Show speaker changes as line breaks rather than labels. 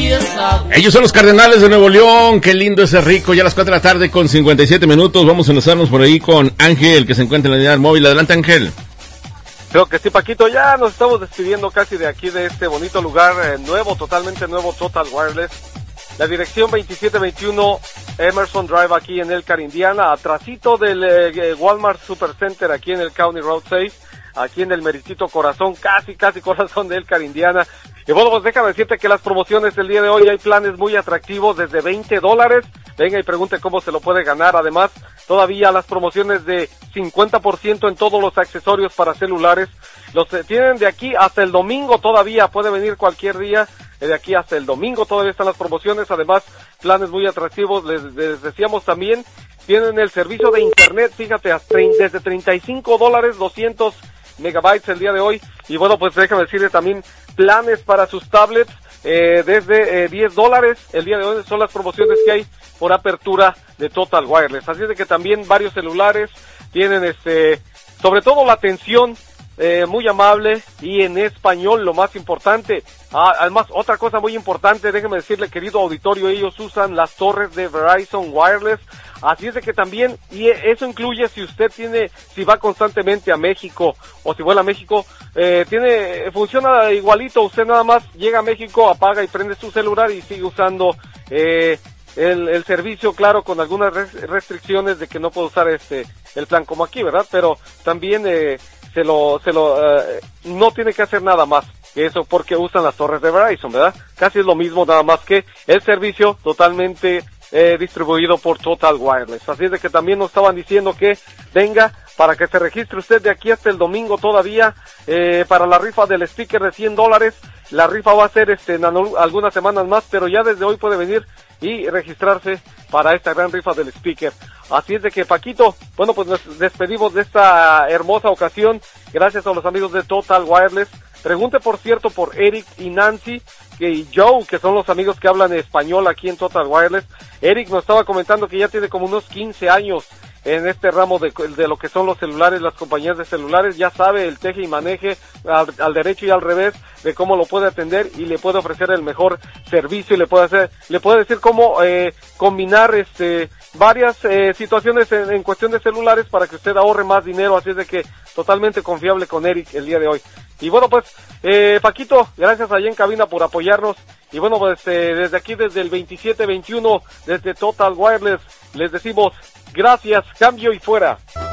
Ellos son los Cardenales de Nuevo León. Qué lindo ese rico. Ya a las 4 de la tarde con 57 minutos. Vamos a enlazarnos por ahí con Ángel, que se encuentra en la unidad móvil. Adelante, Ángel.
Creo que sí, Paquito, ya nos estamos despidiendo casi de aquí, de este bonito lugar, nuevo, totalmente nuevo, Total Wireless. La dirección 2721 Emerson Drive aquí en Elkhart, Indiana, atrasito del Walmart Supercenter aquí en el County Road 6, aquí en el meritito corazón, casi corazón de Elkhart, Indiana. Y bueno, pues déjame decirte que las promociones del día de hoy hay planes muy atractivos desde $20. Venga y pregunte cómo se lo puede ganar. Además, todavía las promociones de 50% en todos los accesorios para celulares. Los tienen de aquí hasta el domingo todavía, puede venir cualquier día. De aquí hasta el domingo todavía están las promociones. Además, planes muy atractivos. Les decíamos también, tienen el servicio de internet, fíjate, desde $35, 200 megabytes el día de hoy. Y bueno, pues déjame decirle también planes para sus tablets desde $10 el día de hoy. Son las promociones que hay por apertura de Total Wireless. Así de que también varios celulares tienen sobre todo la atención muy amable y en español, lo más importante. Además, otra cosa muy importante, déjeme decirle, querido auditorio, ellos usan las torres de Verizon Wireless. Así es de que también, y eso incluye si usted si va constantemente a México, o si vuela a México, funciona igualito. Usted nada más llega a México, apaga y prende su celular y sigue usando el servicio, claro, con algunas restricciones de que no puede usar el plan como aquí, ¿verdad? Pero también no tiene que hacer nada más que eso porque usan las torres de Verizon, ¿verdad? Casi es lo mismo, nada más que el servicio totalmente distribuido por Total Wireless. Así es de que también nos estaban diciendo que venga para que se registre usted de aquí hasta el domingo todavía para la rifa del speaker de $100. La rifa va a ser en algunas semanas más, pero ya desde hoy puede venir y registrarse para esta gran rifa del speaker. Así es de que, Paquito, bueno, pues nos despedimos de esta hermosa ocasión. Gracias a los amigos de Total Wireless. Pregunte, por cierto, por Eric y Nancy y Joe, que son los amigos que hablan español aquí en Total Wireless. Eric nos estaba comentando que ya tiene como unos 15 años en este ramo de lo que son los celulares, las compañías de celulares. Ya sabe el teje y maneje al derecho y al revés de cómo lo puede atender y le puede ofrecer el mejor servicio y le puede decir cómo combinar varias situaciones en cuestión de celulares para que usted ahorre más dinero. Así es de que totalmente confiable con Eric el día de hoy. Y bueno, pues Paquito, gracias allá en cabina por apoyarnos. Y bueno, pues desde aquí, desde el 2721, desde Total Wireless, les decimos gracias, cambio y fuera.